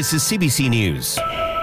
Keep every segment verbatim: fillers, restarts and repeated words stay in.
This is C B C News.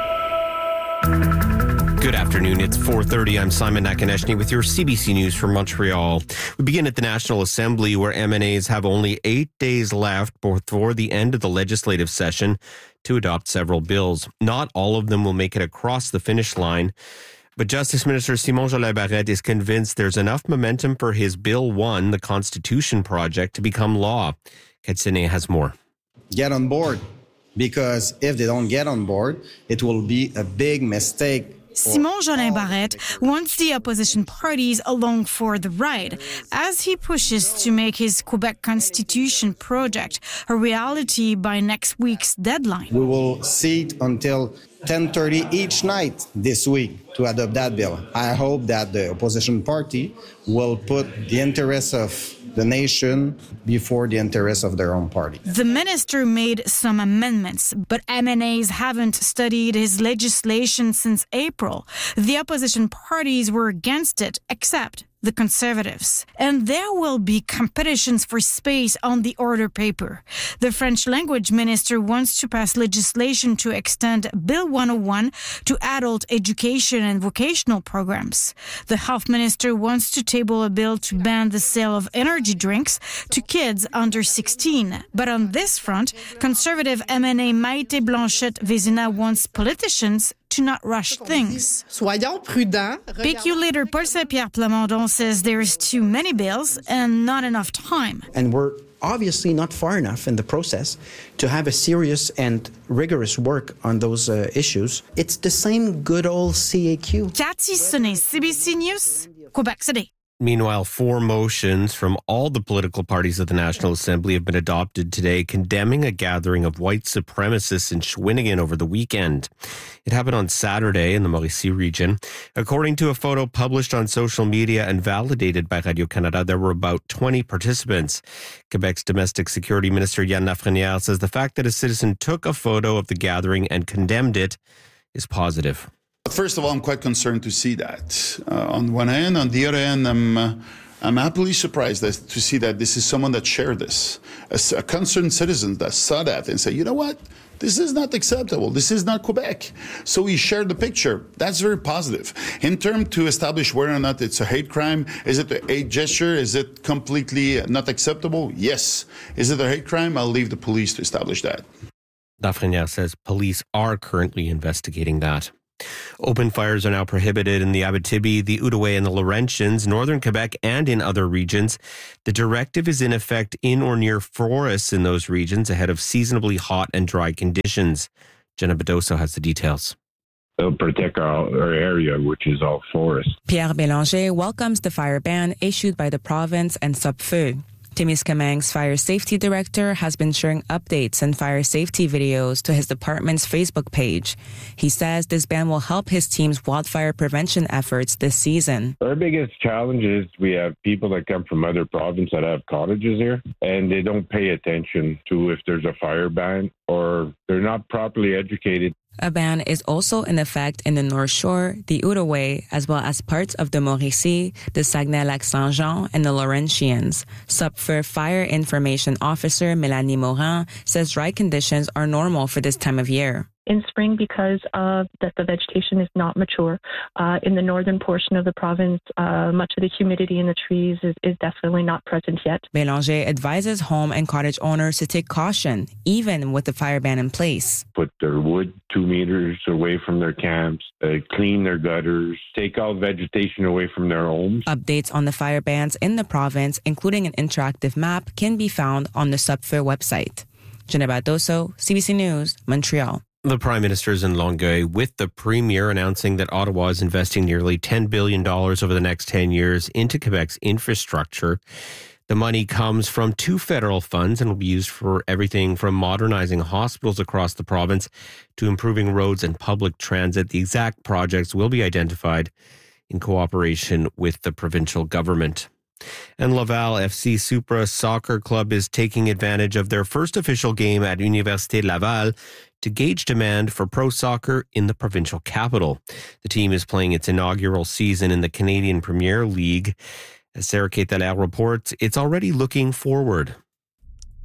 Good afternoon. It's four thirty. I'm Simon Nakaneshny with your C B C News from Montreal. We begin at the National Assembly, where M N As have only eight days left before the end of the legislative session to adopt several bills. Not all of them will make it across the finish line, but Justice Minister Simon Jolin Barrette is convinced there's enough momentum for his Bill one, the Constitution Project, to become law. Katsine has more. Get on board, because if they don't get on board, it will be a big mistake. Simon Jolin Barrette wants the opposition parties along for the ride as he pushes to make his Quebec Constitution project a reality by next week's deadline. We will sit until ten thirty each night this week to adopt that bill. I hope that the opposition party will put the interests of the nation before the interests of their own party. The minister made some amendments, but M N As haven't studied his legislation since April. The opposition parties were against it, except the Conservatives. And there will be competitions for space on the order paper. The French language minister wants to pass legislation to extend Bill one oh one to adult education and vocational programs. The health minister wants to table a bill to ban the sale of energy drinks to kids under sixteen. But on this front, Conservative M N A Maïté Blanchette Vézina wants politicians to not rush things. Soyons prudents. P Q leader Paul Saint-Pierre Plamondon says there's too many bills and not enough time. And we're obviously not far enough in the process to have a serious and rigorous work on those uh, issues. It's the same good old C A Q. Cathy Sonnet, C B C News, Quebec City. Meanwhile, four motions from all the political parties of the National Assembly have been adopted today, condemning a gathering of white supremacists in Shawinigan over the weekend. It happened on Saturday in the Mauricie region. According to a photo published on social media and validated by Radio-Canada, there were about twenty participants. Quebec's Domestic Security Minister Yann Lafrenière says the fact that a citizen took a photo of the gathering and condemned it is positive. First of all, I'm quite concerned to see that. Uh, on one hand, on the other hand, I'm uh, I'm happily surprised that, to see that this is someone that shared this, a, a concerned citizen that saw that and said, you know what, this is not acceptable. This is not Quebec. So he shared the picture. That's very positive. In terms to establish whether or not it's a hate crime, is it a hate gesture? Is it completely not acceptable? Yes. Is it a hate crime? I'll leave the police to establish that. Lafrenière says police are currently investigating that. Open fires are now prohibited in the Abitibi, the Outaouais and the Laurentians, northern Quebec and in other regions. The directive is in effect in or near forests in those regions ahead of seasonably hot and dry conditions. Jenna Bedoso has the details. They'll protect our, our area, which is all forest. Pierre Bélanger welcomes the fire ban issued by the province and Sopfeu. Témiscamingue's fire safety director has been sharing updates and fire safety videos to his department's Facebook page. He says this ban will help his team's wildfire prevention efforts this season. Our biggest challenge is we have people that come from other provinces that have cottages here, and they don't pay attention to if there's a fire ban, or they're not properly educated. A ban is also in effect in the North Shore, the Outaouais, as well as parts of the Mauricie, the Saguenay-Lac-Saint-Jean, and the Laurentians. Sopfeu Fire Information Officer Mélanie Morin says dry conditions are normal for this time of year. In spring, because of that the vegetation is not mature. Uh, in the northern portion of the province, uh, much of the humidity in the trees is, is definitely not present yet. Bélanger advises home and cottage owners to take caution, even with the fire ban in place. Put their wood two meters away from their camps, uh, clean their gutters, take all vegetation away from their homes. Updates on the fire bans in the province, including an interactive map, can be found on the Sopfeu website. Jenna Bedoso, C B C News, Montreal. The Prime Minister is in Longueuil with the Premier announcing that Ottawa is investing nearly ten billion dollars over the next ten years into Quebec's infrastructure. The money comes from two federal funds and will be used for everything from modernizing hospitals across the province to improving roads and public transit. The exact projects will be identified in cooperation with the provincial government. And Laval F C Supra Soccer Club is taking advantage of their first official game at Université Laval to gauge demand for pro soccer in the provincial capital. The team is playing its inaugural season in the Canadian Premier League. As Sarah Kate Dallaire reports, it's already looking forward.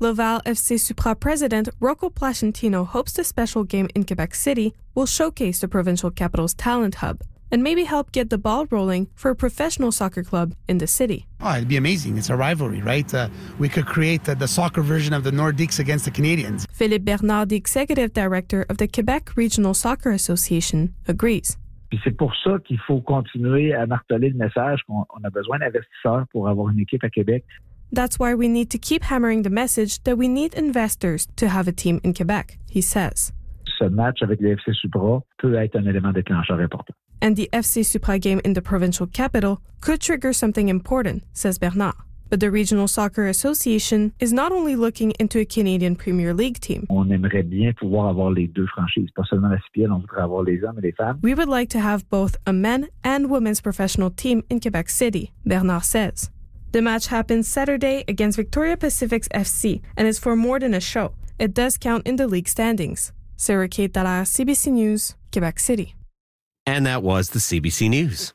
Laval F C Supra president Rocco Placentino hopes the special game in Quebec City will showcase the provincial capital's talent hub and maybe help get the ball rolling for a professional soccer club in the city. Oh, it'd be amazing. It's a rivalry, right? Uh, we could create uh, the soccer version of the Nordiques against the Canadians. Philippe Bernard, the executive director of the Quebec Regional Soccer Association, agrees. Puis c'est pour ça qu'il faut continuer à marteler le message qu'on on a besoin d'investisseurs pour avoir une équipe à Québec. That's why we need to keep hammering the message that we need investors to have a team in Quebec, he says. Ce match avec le F C Supra peut être un élément déclencheur important. And the F C Supra game in the provincial capital could trigger something important, says Bernard. But the Regional Soccer Association is not only looking into a Canadian Premier League team. On aimerait bien pouvoir avoir les deux franchises, pas seulement la C P L, on voudrait avoir les hommes et les femmes. We would like to have both a men and women's professional team in Quebec City, Bernard says. The match happens Saturday against Victoria Pacific's F C and is for more than a show. It does count in the league standings. Sarah Kate Dallaire, C B C News, Quebec City. And that was the C B C News.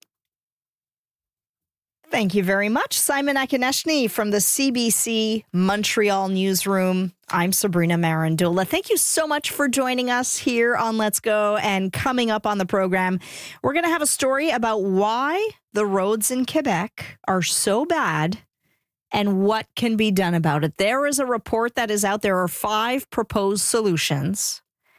Thank you very much, Simon Akineshny from the C B C Montreal newsroom. I'm Sabrina Marandola. Thank you so much for joining us here on Let's Go. And coming up on the program, we're going to have a story about why the roads in Quebec are so bad and what can be done about it. There is a report that is out. There are five proposed solutions.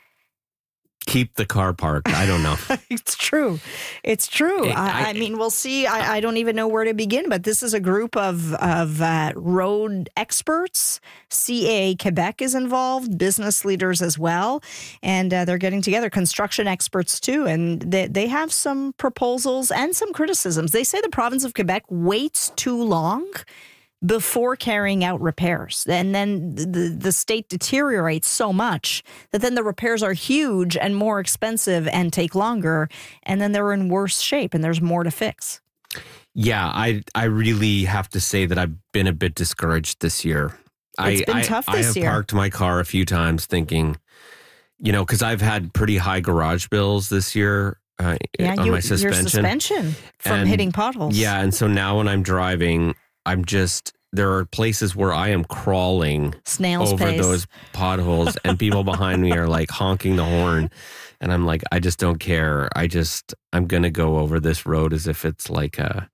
Keep the car parked. I don't know. It's true. It's true. It, I, I, I mean, we'll see. I, I don't even know where to begin, but this is a group of, of uh, road experts. C A A Quebec is involved, business leaders as well. And uh, they're getting together, construction experts too. And they, they have some proposals and some criticisms. They say the province of Quebec waits too long before carrying out repairs. And then the, the state deteriorates so much that then the repairs are huge and more expensive and take longer. And then they're in worse shape and there's more to fix. Yeah, I I really have to say that I've been a bit discouraged this year. It's I, been I, tough I this have year. parked my car a few times thinking, you know, because I've had pretty high garage bills this year. Uh, yeah, on you, my suspension. your suspension from and, hitting potholes. Yeah, and so now when I'm driving, I'm just, there are places where I am crawling Snail's over pace. those potholes and people behind me are like honking the horn. And I'm like, I just don't care. I just, I'm going to go over this road as if it's like a,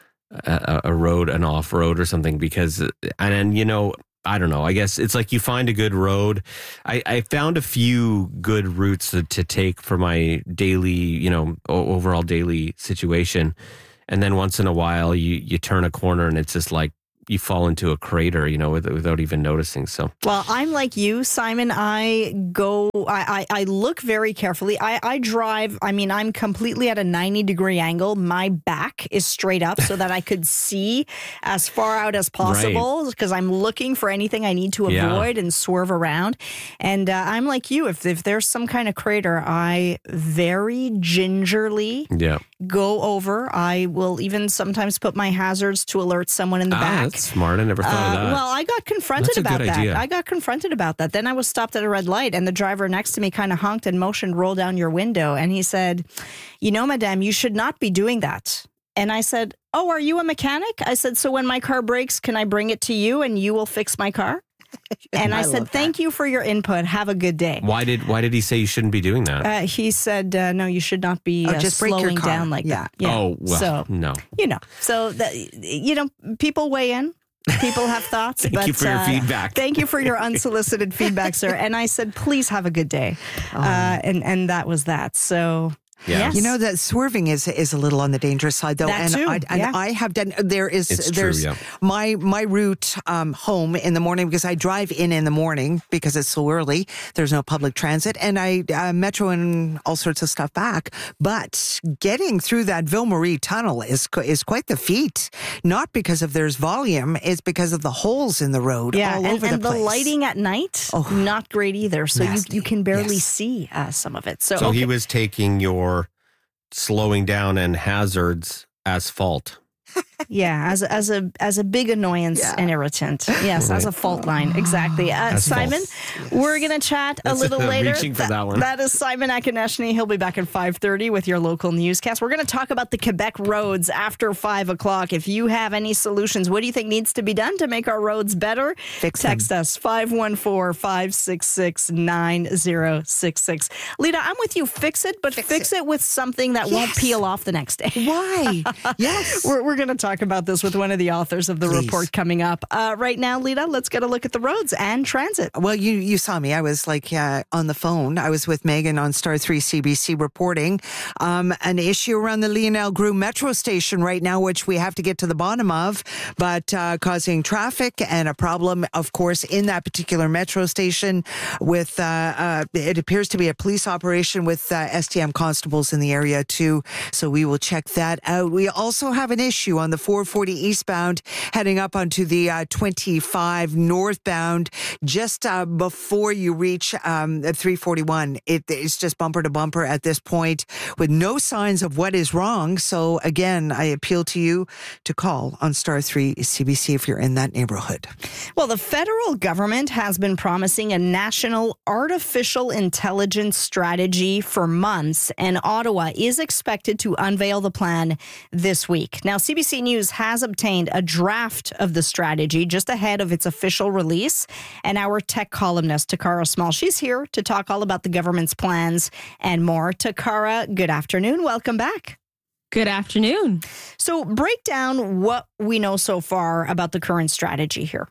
a, a road, an off road or something because, and then, you know, I don't know. I guess it's like you find a good road. I, I found a few good routes to, to take for my daily, you know, overall daily situation. And then once in a while, you, you turn a corner and it's just like you fall into a crater, you know, without even noticing. So, well, I'm like you, Simon. I go, I, I, I look very carefully. I, I drive, I mean, I'm completely at a ninety degree angle. My back is straight up so that I could see as far out as possible because right. I'm looking for anything I need to avoid yeah. and swerve around. And uh, I'm like you. If, if there's some kind of crater, I very gingerly yeah. go over. I will even sometimes put my hazards to alert someone in the ah, back. That's smart. I never thought uh, of that. Well, I got confronted that's a about good that. idea. I got confronted about that. Then I was stopped at a red light and the driver next to me kind of honked and motioned, roll down your window. And he said, you know, madame, you should not be doing that. And I said, oh, are you a mechanic? I said, so when my car breaks, can I bring it to you and you will fix my car? And I, I said, thank you for your input. Have a good day. Why did why did he say you shouldn't be doing that? Uh, he said, uh, no, you should not be oh, uh, just break your slowing car. down like yeah. that. Yeah. Oh, well, so, no. You know, so, that, you know, people weigh in. People have thoughts. Thank but, you for your uh, feedback. Thank you for your unsolicited feedback, sir. And I said, please have a good day. Oh. Uh, and, and that was that. So... Yeah. Yes. You know that swerving is is a little on the dangerous side, though, that and too. I and yeah. I have done. There is it's there's true, yeah. my my route um, home in the morning because I drive in in the morning because it's so early. There's no public transit, and I uh, metro and all sorts of stuff back. But getting through that Ville Marie tunnel is is quite the feat. Not because of there's volume, it's because of the holes in the road yeah, all and, over and the place. the lighting at night, oh, not great either. So you, you can barely yes. see uh, some of it. So, so okay. he was taking your slowing down and hazards as fault. Yeah, as a, as a as a big annoyance yeah. and irritant. Yes, right. As a fault line. Exactly. Uh, Simon, false. We're going to chat That's a little a, later. Reaching for that, that one. That is Simon Akineshny. He'll be back at five thirty with your local newscast. We're going to talk about the Quebec roads after five o'clock. If you have any solutions, what do you think needs to be done to make our roads better? Fix Text them. us five one four, five six six, nine zero six six. Lita, I'm with you. Fix it, but fix, fix it. it with something that yes. won't peel off the next day. Why? Yes. We're, we're going to talk about this with one of the authors of the Please. report coming up. Uh, right now, Lita, let's get a look at the roads and transit. Well, you, you saw me. I was like uh, on the phone. I was with Megan on Star three C B C reporting um, an issue around the Lionel Groulx metro station right now, which we have to get to the bottom of, but uh, causing traffic and a problem, of course, in that particular metro station with, uh, uh, it appears to be a police operation with uh, S T M constables in the area too. So we will check that out. We also have an issue on the four forty eastbound heading up onto the uh, twenty-five northbound just uh, before you reach um, three forty-one. It, it's just bumper to bumper at this point with no signs of what is wrong. So again, I appeal to you to call on Star three C B C if you're in that neighborhood. Well, the federal government has been promising a national artificial intelligence strategy for months, and Ottawa is expected to unveil the plan this week. Now, C B C News has obtained a draft of the strategy just ahead of its official release, and our tech columnist, Takara Small, she's here to talk all about the government's plans and more. Takara, good afternoon. Welcome back. Good afternoon. So break down what we know so far about the current strategy here.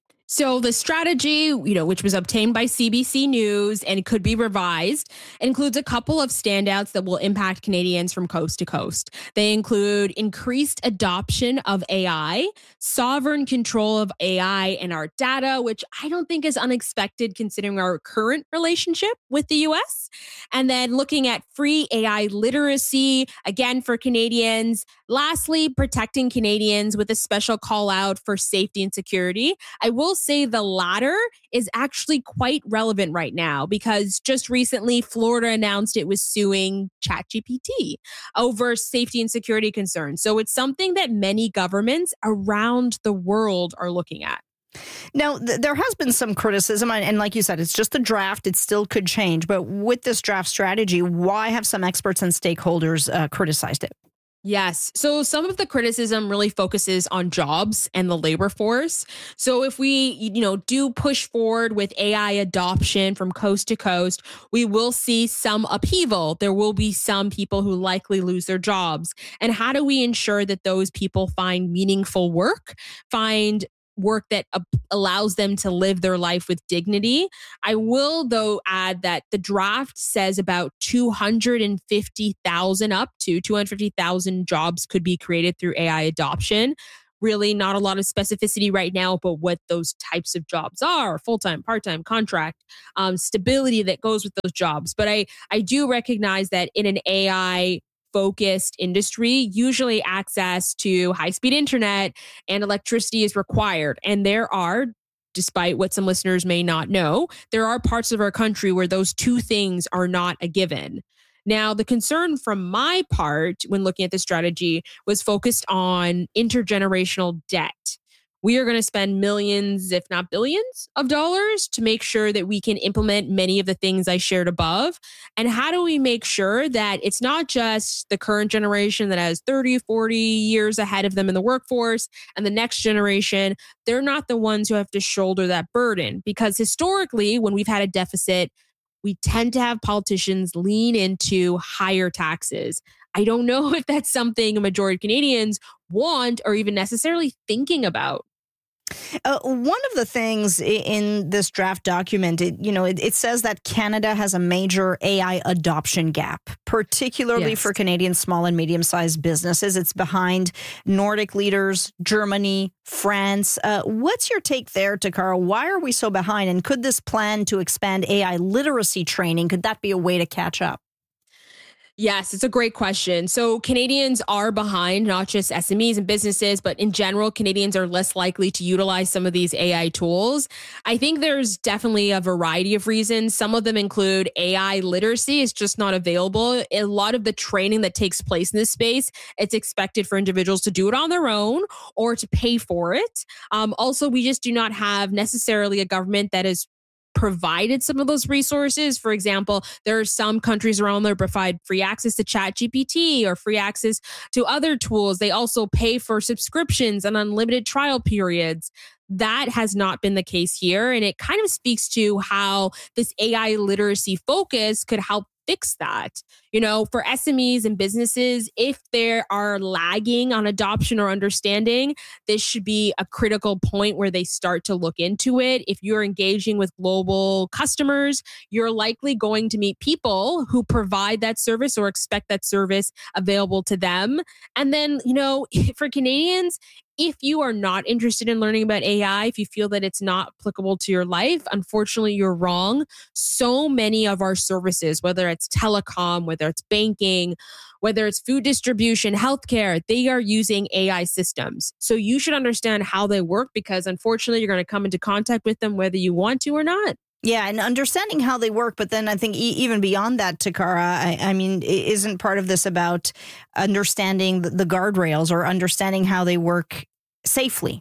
So the strategy, you know, which was obtained by C B C News and could be revised, includes a couple of standouts that will impact Canadians from coast to coast. They include increased adoption of A I, sovereign control of A I and our data, which I don't think is unexpected considering our current relationship with the U S, and then looking at free A I literacy, again, for Canadians. Lastly, protecting Canadians with a special call out for safety and security. I will say the latter is actually quite relevant right now because just recently Florida announced it was suing ChatGPT over safety and security concerns. So it's something that many governments around the world are looking at. Now, th- there has been some criticism, and, and like you said, it's just a draft. It still could change. But with this draft strategy, why have some experts and stakeholders uh, criticized it? Yes. So some of the criticism really focuses on jobs and the labor force. So if we, you know, do push forward with A I adoption from coast to coast, we will see some upheaval. There will be some people who likely lose their jobs. And how do we ensure that those people find meaningful work, find work that uh, allows them to live their life with dignity? I will, though, add that the draft says about two hundred fifty thousand, up to two hundred fifty thousand jobs could be created through A I adoption. Really not a lot of specificity right now, but what those types of jobs are, full-time, part-time, contract, um, stability that goes with those jobs. But I, I do recognize that in an A I focused industry, usually access to high-speed internet and electricity is required. And there are, despite what some listeners may not know, there are parts of our country where those two things are not a given. Now, the concern from my part when looking at this strategy was focused on intergenerational debt. We are going to spend millions, if not billions, of dollars to make sure that we can implement many of the things I shared above. And how do we make sure that it's not just the current generation that has thirty, forty years ahead of them in the workforce and the next generation, they're not the ones who have to shoulder that burden? Because historically, when we've had a deficit, we tend to have politicians lean into higher taxes. I don't know if that's something a majority of Canadians want or even necessarily thinking about. Uh, one of the things in this draft document, it, you know, it, it says that Canada has a major A I adoption gap, particularly yes. for Canadian small and medium-sized businesses. It's behind Nordic leaders, Germany, France. Uh, what's your take there, Takara? Why are we so behind? And could this plan to expand A I literacy training, could that be a way to catch up? Yes, it's a great question. So Canadians are behind, not just S M Es and businesses, but in general, Canadians are less likely to utilize some of these A I tools. I think there's definitely a variety of reasons. Some of them include A I literacy is just not available. A lot of the training that takes place in this space, it's expected for individuals to do it on their own or to pay for it. Um, also, we just do not have necessarily a government that is provided some of those resources. For example, there are some countries around there provide free access to ChatGPT or free access to other tools. They also pay for subscriptions and unlimited trial periods. That has not been the case here. And it kind of speaks to how this A I literacy focus could help fix that. You know, for S M Es and businesses, if they are lagging on adoption or understanding, this should be a critical point where they start to look into it. If you're engaging with global customers, you're likely going to meet people who provide that service or expect that service available to them. And then, you know, for Canadians, if you are not interested in learning about A I, if you feel that it's not applicable to your life, unfortunately, you're wrong. So many of our services, whether it's telecom, whether it's banking, whether it's food distribution, healthcare, they are using A I systems. So you should understand how they work because unfortunately, you're going to come into contact with them whether you want to or not. Yeah, and understanding how they work, but then I think e- even beyond that, Takara, I, I mean, isn't part of this about understanding the, the guardrails or understanding how they work safely?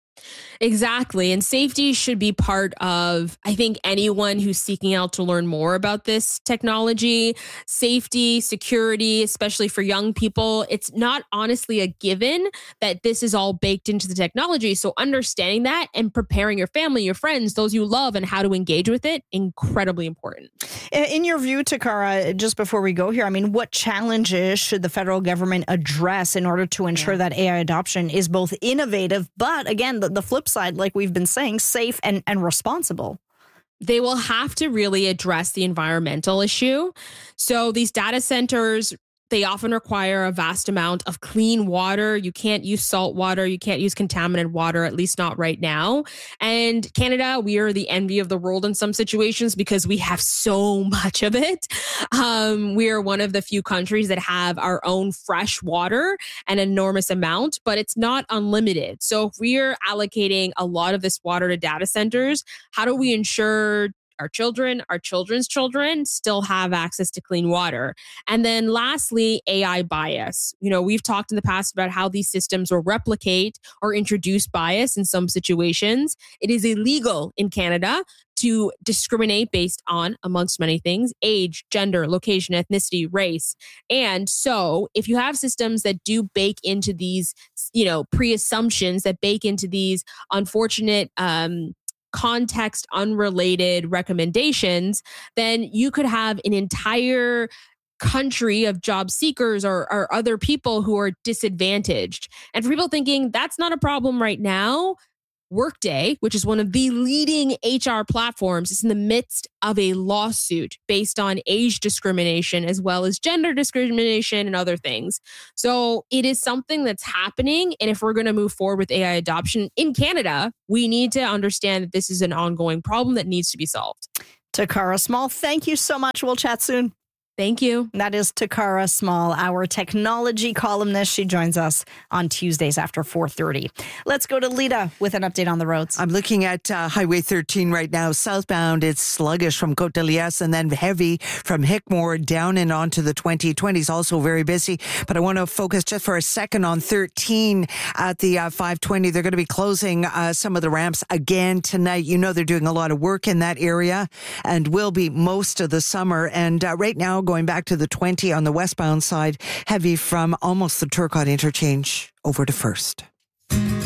Exactly. And safety should be part of, I think, anyone who's seeking out to learn more about this technology. Safety, security, especially for young people, it's not honestly a given that this is all baked into the technology. So understanding that and preparing your family, your friends, those you love, and how to engage with it, incredibly important. In your view, Takara, just before we go here, I mean, what challenges should the federal government address in order to ensure yeah. that A I adoption is both innovative, but again, the, the flip side, like we've been saying, safe and, and responsible? They will have to really address the environmental issue. So these data centers, they often require a vast amount of clean water. You can't use salt water. You can't use contaminated water, at least not right now. And Canada, we are the envy of the world in some situations because we have so much of it. Um, we are one of the few countries that have our own fresh water, an enormous amount, but it's not unlimited. So if we are allocating a lot of this water to data centers, how do we ensure our children, our children's children still have access to clean water? And then lastly, A I bias. You know, we've talked in the past about how these systems will replicate or introduce bias in some situations. It is illegal in Canada to discriminate based on, amongst many things, age, gender, location, ethnicity, race. And so if you have systems that do bake into these, you know, pre-assumptions that bake into these unfortunate, um, context unrelated recommendations, then you could have an entire country of job seekers or, or other people who are disadvantaged. And for people thinking that's not a problem right now, Workday, which is one of the leading H R platforms, is in the midst of a lawsuit based on age discrimination as well as gender discrimination and other things. So it is something that's happening. And if we're going to move forward with A I adoption in Canada, we need to understand that this is an ongoing problem that needs to be solved. Takara Small, thank you so much. We'll chat soon. Thank you. That is Takara Small, our technology columnist. She joins us on Tuesdays after four thirty. Let's go to Lita with an update on the roads. I'm looking at uh, Highway thirteen right now. Southbound, it's sluggish from Côte de Liesse and then heavy from Hickmore down and onto the twenty. twenty is also very busy, but I want to focus just for a second on thirteen at the uh, five twenty. They're going to be closing uh, some of the ramps again tonight. You know they're doing a lot of work in that area and will be most of the summer. And uh, right now, going back to the twenty on the westbound side, heavy from almost the Turcotte interchange over to First.